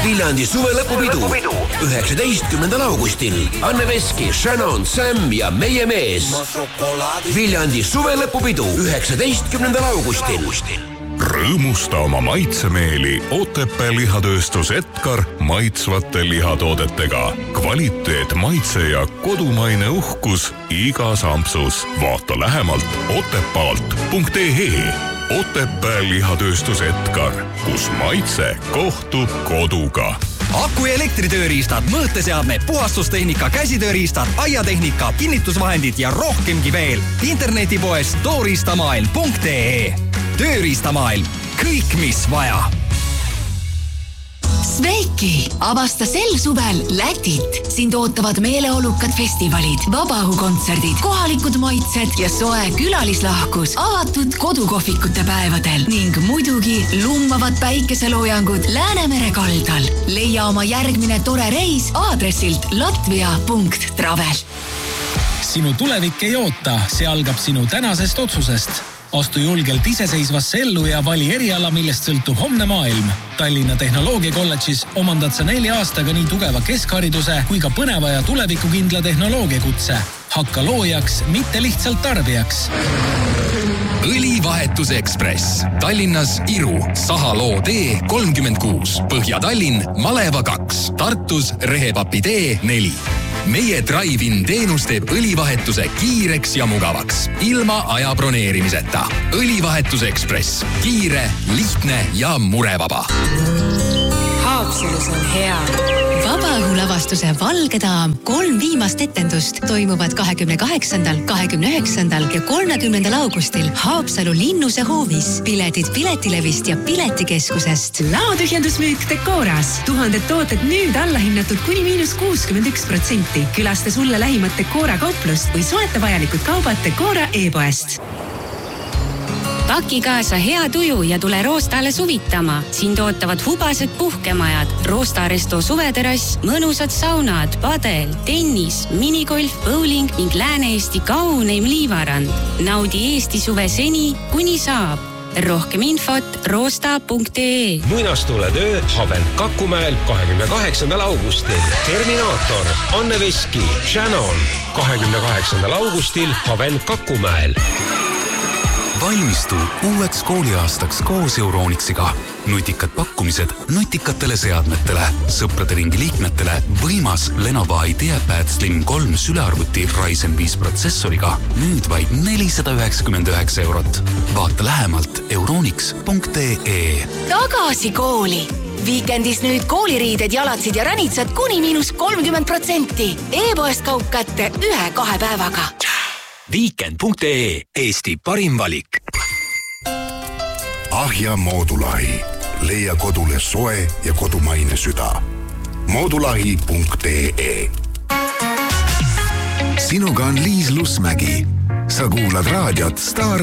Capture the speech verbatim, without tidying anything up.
Viljandi suvelõpupidu üheksateistkümnendal augustil. Anne Veski, Shannon, Sam ja meie mees. Viljandi suvelõpupidu üheksateistkümnendal augustil. Rõõmusta oma maitsemeeli Otepää lihatööstus Edgar maitsvate lihatoodetega. Kvaliteet, maitse ja kodumaine uhkus igas ampsus. Vaata lähemalt otepaalt punkt ee. Otepää lihatööstus Edgar, kus maitse kohtub koduga. Aku- ja elektritööriistad, mõõteseadme, puhastustehnika, käsitööriistad, aiatehnika, kinnitusvahendid ja rohkemgi veel. Internetipoes tooriistamaailm punkt ee. Tööriistamaailm. Kõik, mis vaja. Sveiki, avasta sel suvel Lätit. Sind ootavad meeleolukad festivalid, vabaõhukontserdid, kohalikud maitsed ja soe külalislahkus avatud kodukohvikute päevadel ning muidugi lummavad päikeseloojangud Läänemere kaldal. Leia oma järgmine tore reis aadressilt latvia punkt travel. Sinu tulevik ei oota, see algab sinu tänasest otsusest. Astu julgelt iseseisvasse ellu ja vali eriala, millest sõltub homne maailm. Tallinna Tehnoloogiakolledžis omandad sa nelja aastaga nii tugeva keskhariduse kui ka põneva ja tulevikukindla tehnoloogiakutse. Hakka loojaks, mitte lihtsalt tarbijaks. Õlivahetus Ekspress. Tallinnas Iru, Sahaloo tee kolmkümmend kuus, Põhja-Tallinn, Maleva kaks, Tartus Rehepapi tee neli. Meie Drive-in teenus teeb õlivahetuse kiireks ja mugavaks, ilma aja broneerimiseta. Õlivahetus Ekspress. Kiire, lihtne ja murevaba. Haapsalus on hea. Vabaõhulavastuse Valge daam kolm viimast etendust toimuvad kahekümne kaheksandal, kahekümne üheksandal ja kolmekümnendal augustil Haapsalu Linnuse hoovis. Piletid Piletilevist ja Piletikeskusest. Laotühjendusmüük Decoras. Tuhanded tooted nüüd allahinnatud kuni miinus kuuskümmend üks protsenti. Külasta sulle lähimat Decora kauplust või soeta vajalikud kaubad Decora e-poest. Paki kaasa hea tuju ja tule Roostale suvitama. Sind ootavad hubased puhkemajad, Roosta Resto suveterass, mõnusad saunad, padel, tennis, minigolf, bowling ning Lääne-Eesti kauneim liivarand. Naudi Eesti suve seni, kuni saab. Rohkem infot roosta punkt ee. Muinastule töö Havent Kakumäel kahekümne kaheksandal augustil. Terminaator, Anne Veski, Shannon kahekümne kaheksandal augustil Havent Kakumäel. Valmistu uueks kooliaastaks koos Euronixiga. Nutikad pakkumised nutikatele seadmetele, sõprade ringi liikmetele, võimas Lenovo IdeaPad Slim kolm sülearvuti Ryzen viis protsessoriga. Nüüd vaid nelisada üheksakümmend üheksa eurot. Vaata lähemalt euronix punkt ee. Tagasi kooli. Viikendis nüüd kooliriided, jalatsid ja ranitsad kuni miinus kolmkümmend protsenti. E-poest kaup kätte ühe-kahe päevaga. Weekend punkt ee. Eesti parim valik. Ahja Moodulahi. Leia kodule soe ja kodumaine süda. moodulahi punkt ee. Sinuga on Liis Lusmägi. Sa kuulad raadiot Star